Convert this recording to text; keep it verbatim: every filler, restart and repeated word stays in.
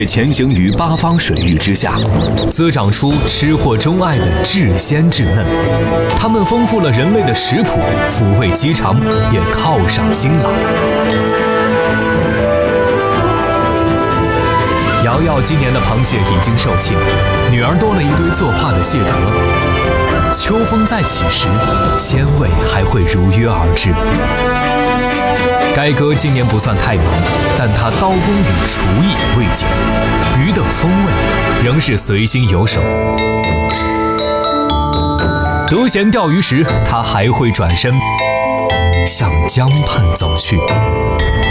前行于八方水域之下，滋长出吃货钟爱的至鲜至嫩。它们丰富了人类的食谱，抚慰饥肠，也犒赏新郎。瑶瑶今年的螃蟹已经售罄，女儿多了一堆作画的蟹壳。秋风再起时，鲜味还会如约而至。该哥今年不算太忙，但他刀工与厨艺未减，鱼的风味仍是随心有手。得闲钓鱼时，他还会转身向江畔走去。